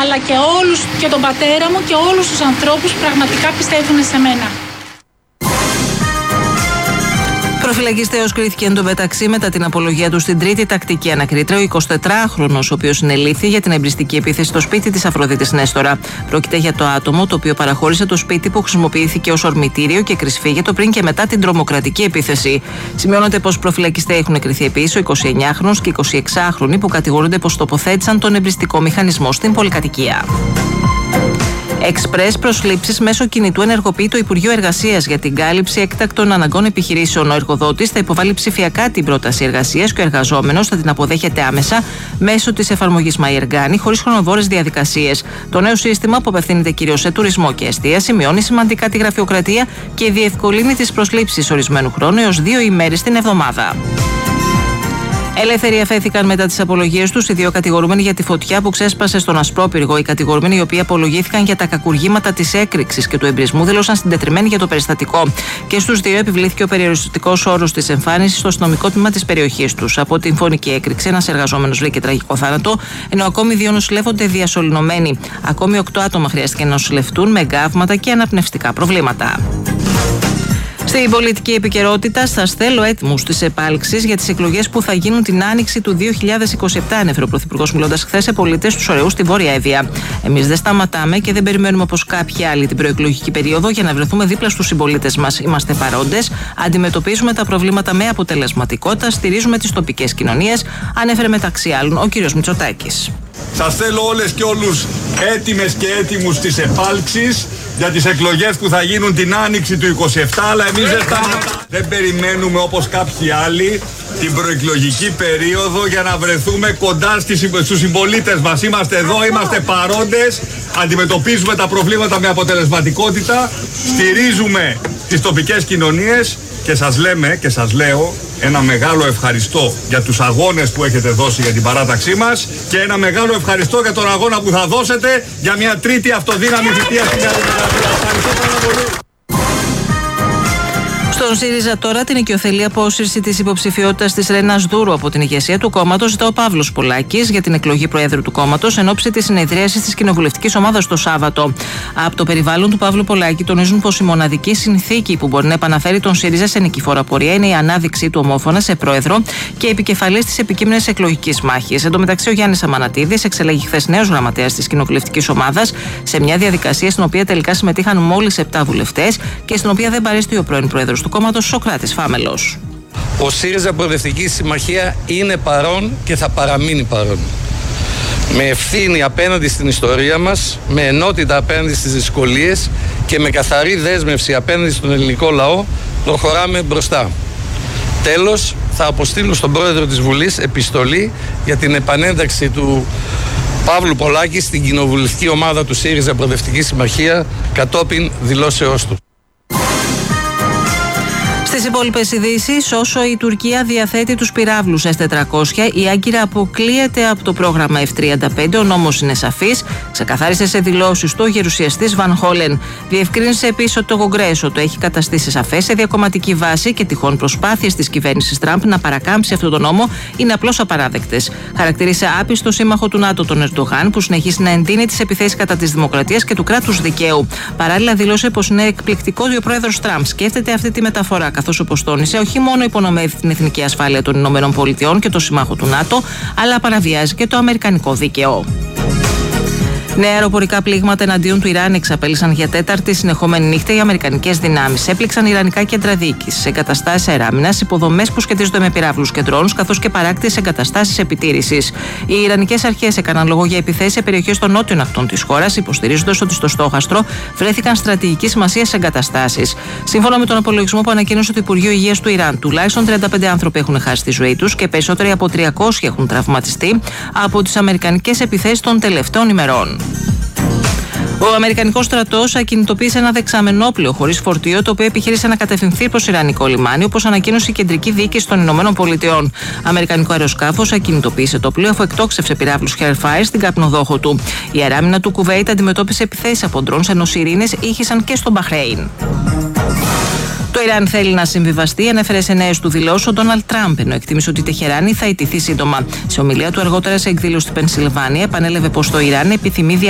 αλλά και τον πατέρα μου και όλους τους ανθρώπους που πραγματικά πιστεύουν σε μένα. Προφυλακιστέος κρίθηκε εντωμεταξύ μετά την απολογία του στην τρίτη τακτική ανακρίτρια ο 24χρονος, ο οποίος συνελήφθη για την εμπριστική επίθεση στο σπίτι της Αφροδίτης Νέστορα. Πρόκειται για το άτομο το οποίο παραχώρησε το σπίτι που χρησιμοποιήθηκε ως ορμητήριο και κρυσφύγετο πριν και μετά την τρομοκρατική επίθεση. Σημειώνεται πως προφυλακιστές έχουν κριθεί επίσης ο 29χρονος και 26χρονοι που κατηγορούνται πως τοποθέτησαν τον εμπριστικό μηχανισμό στην πολυκατοικία. Εξπρές προσλήψεις μέσω κινητού ενεργοποιεί το Υπουργείο Εργασίας για την κάλυψη έκτακτων αναγκών επιχειρήσεων. Ο εργοδότης θα υποβάλει ψηφιακά την πρόταση εργασίας και ο εργαζόμενος θα την αποδέχεται άμεσα μέσω της εφαρμογής MyErgani χωρίς χρονοβόρες διαδικασίες. Το νέο σύστημα, που απευθύνεται κυρίως σε τουρισμό και εστίαση, μειώνει σημαντικά τη γραφειοκρατία και διευκολύνει τις προσλήψεις ορισμένου χρόνου έως 2 ημέρες την εβδομάδα. Ελεύθεροι αφέθηκαν μετά τις απολογίες τους οι δύο κατηγορούμενοι για τη φωτιά που ξέσπασε στον Ασπρόπυργο. Οι κατηγορούμενοι, οι οποίοι απολογήθηκαν για τα κακουργήματα της έκρηξης και του εμπρισμού, δήλωσαν συντετριμμένοι για το περιστατικό. Και στους δύο επιβλήθηκε ο περιοριστικός όρος της εμφάνισης στο αστυνομικό τμήμα της περιοχής τους. Από την φωνική έκρηξη, ένας εργαζόμενος βρήκε τραγικό θάνατο, ενώ ακόμη 2 νοσηλεύονται διασωληνωμένοι. Ακόμη 8 άτομα χρειάστηκε να νοσηλευτούν με εγκάβματα και αναπνευστικά προβλήματα. Στην πολιτική επικαιρότητα, σας θέλω έτοιμους της επάλξης για τις εκλογές που θα γίνουν την άνοιξη του 2027, ανέφερε ο Πρωθυπουργός μιλώντας χθες σε πολίτες του Σωρεού στη Βόρεια Εύβοια. Εμείς δεν σταματάμε και δεν περιμένουμε όπως κάποιοι άλλοι την προεκλογική περίοδο για να βρεθούμε δίπλα στους συμπολίτες μας. Είμαστε παρόντες, αντιμετωπίζουμε τα προβλήματα με αποτελεσματικότητα, στηρίζουμε τις τοπικές κοινωνίες, ανέφερε μεταξύ άλλων ο κ. Μητσοτάκης. Σας θέλω όλες και όλους έτοιμες και έτοιμους της επάλξης για τις εκλογές που θα γίνουν την άνοιξη του 27, αλλά εμείς δεν περιμένουμε όπως κάποιοι άλλοι την προεκλογική περίοδο για να βρεθούμε κοντά στους συμπολίτες μας. Είμαστε εδώ, είμαστε παρόντες, αντιμετωπίζουμε τα προβλήματα με αποτελεσματικότητα, στηρίζουμε τις τοπικές κοινωνίες και σας λέμε και σας λέω ένα μεγάλο ευχαριστώ για τους αγώνες που έχετε δώσει για την παράταξή μας και ένα μεγάλο ευχαριστώ για τον αγώνα που θα δώσετε για μια τρίτη αυτοδύναμη θητεία στην Νέα Δημοκρατία. Ευχαριστώ πάρα πολύ. Στον ΣΥΡΙΖΑ τώρα την οικειοθελή απόσυρση της υποψηφιότητας της Ρένας Δούρου από την ηγεσία του κόμματος ζητά ο Παύλος Πολάκης για την εκλογή Προέδρου του κόμματος εν ώψη της συνεδρίασης της κοινοβουλευτικής ομάδας το Σάββατο. Από το περιβάλλον του Παύλου Πολάκη τονίζουν πως η μοναδική συνθήκη που μπορεί να επαναφέρει τον ΣΥΡΙΖΑ σε νικηφόρα πορεία είναι η ανάδειξή του ομόφωνα σε πρόεδρο και επικεφαλής της επικείμενης εκλογικής μάχης. Εν τω μεταξύ, ο Γιάννης Αμανατίδης εξελέγει χθες νέος γραμματέας της κοινοβουλευτικής ομάδας σε μια διαδικασία στην οποία τελικά συμμετείχαν μόλις 7 βουλευτές και στην οποία δεν παρέστη ο πρώην πρόεδρος του κόμματος, Σωκράτης Φάμελος. Ο ΣΥΡΙΖΑ Προοδευτική Συμμαχία είναι παρόν και θα παραμείνει παρόν. Με ευθύνη απέναντι στην ιστορία μας, με ενότητα απέναντι στις δυσκολίες και με καθαρή δέσμευση απέναντι στον ελληνικό λαό, προχωράμε μπροστά. Τέλος, θα αποστείλω στον πρόεδρο της Βουλής επιστολή για την επανένταξη του Παύλου Πολάκη στην κοινοβουλευτική ομάδα του ΣΥΡΙΖΑ Προοδευτική Συμμαχία κατόπιν δηλώσεώς του. Στις υπόλοιπες ειδήσεις, όσο η Τουρκία διαθέτει τους πυράβλους S-400, η Άγκυρα αποκλείεται από το πρόγραμμα F-35. Ο νόμος είναι σαφής, ξεκαθάρισε σε δηλώσεις του ο γερουσιαστής Βαν Χόλεν. Διευκρίνησε επίσης ότι το Κογκρέσο το έχει καταστήσει σαφές σε διακομματική βάση και τυχόν προσπάθειες της κυβέρνησης Τραμπ να παρακάμψει αυτό το νόμο είναι απλώς απαράδεκτες. Χαρακτήρισε άπιστο σύμμαχο του ΝΑΤΟ τον Ερντογάν, που συνεχίζει να εντείνει τις επιθέσεις κατά της δημοκρατίας και του κράτους δικαίου. Παράλληλα, δήλωσε πως είναι εκπληκτικό ότι ο πρόεδρος Τραμπ σκέφτεται αυτή τη μεταφορά, καθώς όπως τόνισε, όχι μόνο υπονομεύει την εθνική ασφάλεια των ΗΠΑ και το συμμάχο του ΝΑΤΟ, αλλά παραβιάζει και το αμερικανικό δίκαιο. Νέα αεροπορικά πλήγματα εναντίον του Ιράν εξαπέλυσαν για τέταρτη συνεχόμενη νύχτα οι αμερικανικές δυνάμεις. Έπληξαν ιρανικά κέντρα διοίκησης, εγκαταστάσεις αεράμινας, υποδομές που σχετίζονται με πυράβλους και ντρόουνς, καθώς και παράκτιες εγκαταστάσεις επιτήρησης. Οι ιρανικές αρχές έκαναν λόγο για επιθέσεις σε περιοχές των νότιων ακτών της χώρας, υποστηρίζοντας ότι στο στόχαστρο βρέθηκαν στρατηγικής σημασίας εγκαταστάσεις. Σύμφωνα με τον απολογισμό που ανακοίνωσε το Υπουργείο Υγείας του Ιράν, τουλάχιστον 35 άνθρωποι έχουν χάσει τη ζωή τους και περισσότεροι από 300 έχουν τραυματιστεί από τις αμερικανικές επιθέσεις των τελευταίων ημερών. Ο Αμερικανικός στρατός ακινητοποίησε ένα δεξαμενόπλοιο χωρίς φορτίο, το οποίο επιχείρησε να κατευθυνθεί προς Ιρανικό λιμάνι, όπως ανακοίνωσε η Κεντρική Διοίκηση των Ηνωμένων Πολιτειών. Αμερικανικό αεροσκάφος ακινητοποίησε το πλοίο αφού εκτόξευσε πυράβλους Hellfire στην καπνοδόχο του. Η αεράμινα του Κουβέιτ αντιμετώπισε επιθέσεις από ντρόουνς, ενώ σιρήνες ήχησαν και στο Μπαχρέιν. Το Ιράν θέλει να συμβιβαστεί, ανέφερε σε νέες του δηλώσεις ο Ντόναλντ Τραμπ, ενώ εκτίμησε ότι η Τεχεράνη θα ιτηθεί σύντομα. Σε ομιλία του αργότερα σε εκδήλωση στη Πενσιλβάνια, επανέλαβε πως το Ιράν επιθυμεί